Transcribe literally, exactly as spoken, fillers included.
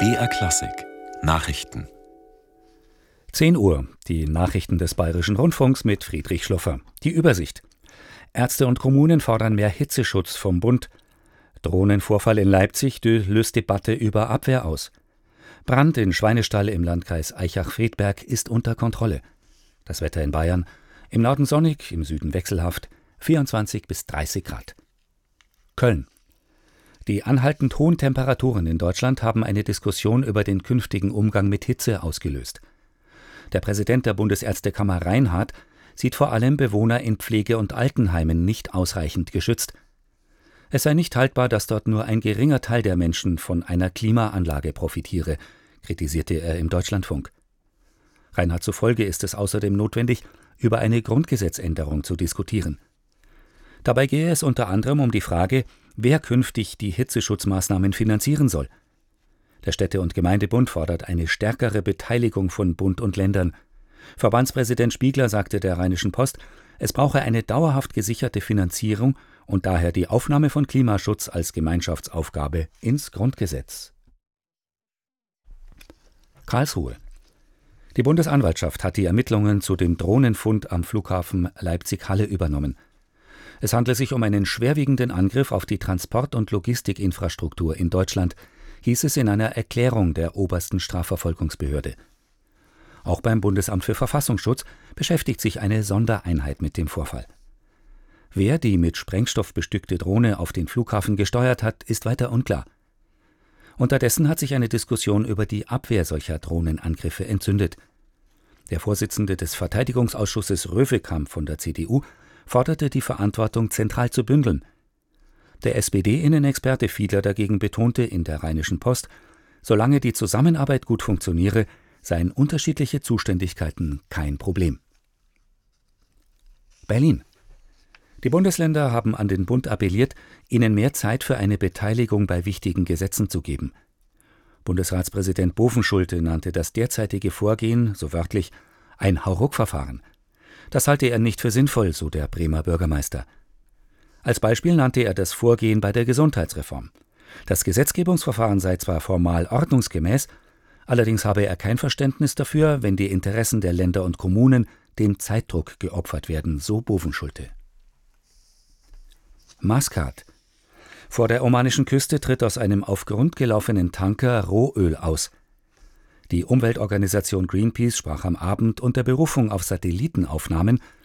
B R Klassik Nachrichten. zehn Uhr, die Nachrichten des Bayerischen Rundfunks mit Friedrich Schloffer. Die Übersicht. Ärzte und Kommunen fordern mehr Hitzeschutz vom Bund. Drohnenvorfall in Leipzig löst Debatte über Abwehr aus. Brand in Schweinestall im Landkreis Aichach-Friedberg ist unter Kontrolle. Das Wetter in Bayern: im Norden sonnig, im Süden wechselhaft, vierundzwanzig bis dreißig Grad. Köln. Die anhaltend hohen Temperaturen in Deutschland haben eine Diskussion über den künftigen Umgang mit Hitze ausgelöst. Der Präsident der Bundesärztekammer Reinhardt sieht vor allem Bewohner in Pflege- und Altenheimen nicht ausreichend geschützt. Es sei nicht haltbar, dass dort nur ein geringer Teil der Menschen von einer Klimaanlage profitiere, kritisierte er im Deutschlandfunk. Reinhardt zufolge ist es außerdem notwendig, über eine Grundgesetzänderung zu diskutieren. Dabei gehe es unter anderem um die Frage, wer künftig die Hitzeschutzmaßnahmen finanzieren soll. Der Städte- und Gemeindebund fordert eine stärkere Beteiligung von Bund und Ländern. Verbandspräsident Spiegler sagte der Rheinischen Post, es brauche eine dauerhaft gesicherte Finanzierung und daher die Aufnahme von Klimaschutz als Gemeinschaftsaufgabe ins Grundgesetz. Karlsruhe. Die Bundesanwaltschaft hat die Ermittlungen zu dem Drohnenfund am Flughafen Leipzig-Halle übernommen. Es handelt sich um einen schwerwiegenden Angriff auf die Transport- und Logistikinfrastruktur in Deutschland, hieß es in einer Erklärung der obersten Strafverfolgungsbehörde. Auch beim Bundesamt für Verfassungsschutz beschäftigt sich eine Sondereinheit mit dem Vorfall. Wer die mit Sprengstoff bestückte Drohne auf den Flughafen gesteuert hat, ist weiter unklar. Unterdessen hat sich eine Diskussion über die Abwehr solcher Drohnenangriffe entzündet. Der Vorsitzende des Verteidigungsausschusses Röwekamp von der C D U forderte, die Verantwortung zentral zu bündeln. Der S P D-Innenexperte Fiedler dagegen betonte in der Rheinischen Post, solange die Zusammenarbeit gut funktioniere, seien unterschiedliche Zuständigkeiten kein Problem. Berlin. Die Bundesländer haben an den Bund appelliert, ihnen mehr Zeit für eine Beteiligung bei wichtigen Gesetzen zu geben. Bundesratspräsident Bovenschulte nannte das derzeitige Vorgehen, so wörtlich, ein Hauruck-Verfahren. Das halte er nicht für sinnvoll, so der Bremer Bürgermeister. Als Beispiel nannte er das Vorgehen bei der Gesundheitsreform. Das Gesetzgebungsverfahren sei zwar formal ordnungsgemäß, allerdings habe er kein Verständnis dafür, wenn die Interessen der Länder und Kommunen dem Zeitdruck geopfert werden, so Bovenschulte. Maskat. Vor der omanischen Küste tritt aus einem auf Grund gelaufenen Tanker Rohöl aus. Die Umweltorganisation Greenpeace sprach am Abend unter Berufung auf Satellitenaufnahmen